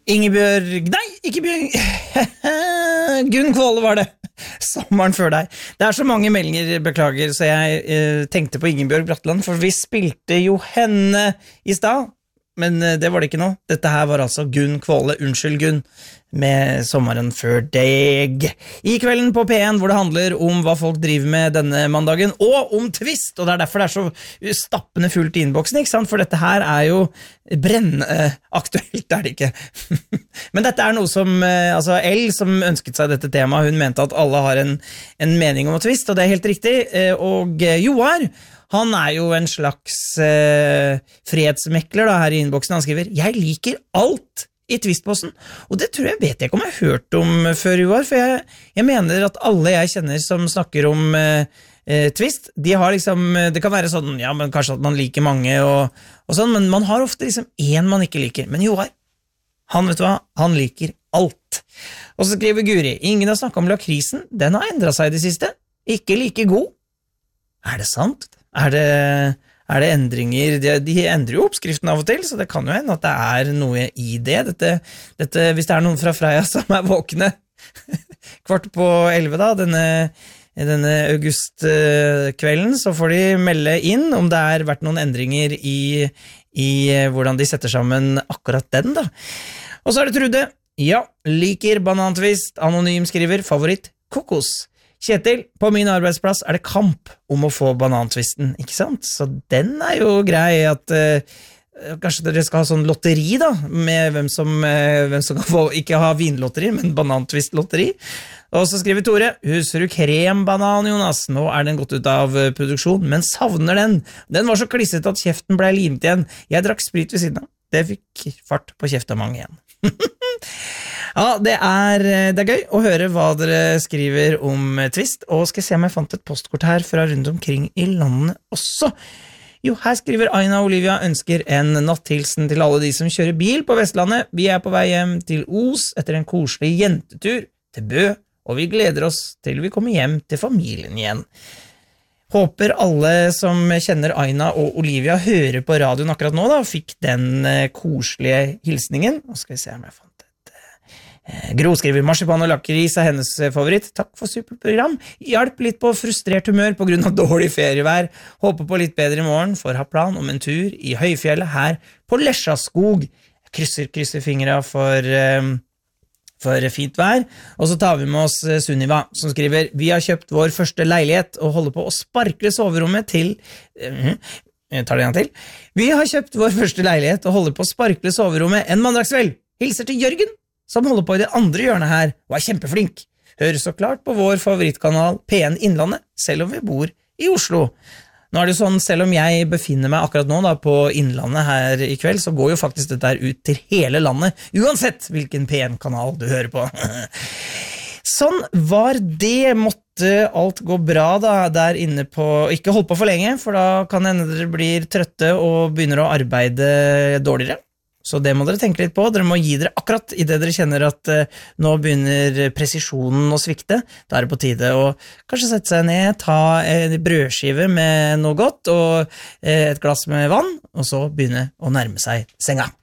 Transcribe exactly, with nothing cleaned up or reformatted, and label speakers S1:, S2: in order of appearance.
S1: Ingebjørg, nei, ikke Bjørg, Gunn Kvåle var det, sommeren før deg. Det er så mange meldinger, beklager, så jeg eh, tenkte på Ingebjørg Bratland, for vi spilte jo henne i stad, men eh, det var det ikke nå. Dette her var altså Gunn Kvåle, unnskyld Gunn, med sommeren før deg. I kvelden på P en, hvor det handler om hva folk driver med denne mandagen, og om twist, og det er derfor det er så stappende fullt i innboksen, ikke sant? For dette her er jo brennaktuelt, er det ikke. Men dette er noe som, altså L som ønsket seg dette temaet, hun mente at alle har en, en mening om twist, og det er helt riktig, og Joar, han er jo en slags eh, fredsmekler da, her i innboksen, han skriver, jeg liker alt i Twistposten, og det tror jeg vet jeg ikke om jeg har hørt om før i år, for jeg, jeg mener at alle jeg kjenner som snakker om eh, eh, Twist, de har liksom, det kan være sånn, ja, men kanskje at man liker mange og, og sånn, men man har ofte liksom en man ikke liker, men Joar, han vet du hva, han liker alt. Og så skriver Guri, ingen har snakket om lakrisen, den har endret seg i det siste, ikke like god. Er det sant? Er det... Er det endringer, de, de endrer jo oppskriften av og til, så det kan jo hende at det er noe i det. Dette, dette, hvis det er noen fra Freia som er våkne kvart på elleve da, denne, denne augustkvelden, så får de melde inn om det er vært noen endringer i, i hvordan de setter sammen akkurat den da. Og så er det Trude, ja, liker banantvist, anonym skriver, favoritt, kokos. Kjetil, på min arbeidsplass er det kamp om å få banantvisten, ikke sant? Så den er jo grei at uh, kanskje dere skal ha sånn lotteri da, med hvem som, uh, hvem som kan få, ikke ha vinlotteri, men banantvistlotteri. Og så skriver Tore, husker du krembanan, Jonas? Nå er den gått ut av uh, produksjon, men savner den. Den var så klisset at kjeften ble limt igjen. Jeg drakk sprit ved siden av. Det fikk fart på kjeftamang igjen. Ja, det er, det er gøy å høre hva dere skriver om Twist, og skal se om jeg fant et postkort her fra rundt omkring i landet også. Jo, her skriver Aina Olivia ønsker en natthilsen til alle de som kjører bil på Vestlandet. Vi er på vei hjem til Os etter en koselig jentetur til Bø, og vi gleder oss til vi kommer hjem til familien igjen. Håper alle som kjenner Aina og Olivia hører på radioen akkurat nå da, og fikk den koselige hilsningen. Nå skal vi se om jeg fant Gro skriver, marsipan og lakris er hennes favoritt. Takk for superprogram. Hjelp litt på frustrert humør på grunn av dårlig ferievær. Håper på litt bedre i morgen, for ha plan om en tur i høyfjellet her på Lesjaskog. Krysser, krysser fingra for, um, for fint vær. Og så tar vi med oss Sunniva, som skriver, vi har kjøpt vår første leilighet og holder på å sparkle soverommet til... Uh, jeg tar det en gang til. Vi har kjøpt vår første leilighet og holder på å sparkle soverommet en mandagskveld. Hilser til Jørgen, som holder på i det andre hjørnet her, og er kjempeflink. Hør så klart på vår favorittkanal P en Innlandet, selv om vi bor i Oslo. Nå er det sånn, selv om jeg befinner meg akkurat nå da, på Innlandet her i kveld, så går jo faktisk dette ut til hele landet, uansett hvilken P en-kanal du hører på. Sånn var det, måtte alt gå bra da, der inne på, ikke hold på for lenge, for da kan hende dere blir trøtte og begynner å arbeide dårligere. Så det må dere tenke litt på, dere må gi dere akkurat i det dere kjenner at uh, nå begynner presisjonen å svikte, da er det på tide å kanskje sette seg ned, ta en brødskive med noe godt og uh, et glass med vann, og så begynne å nærme seg senga.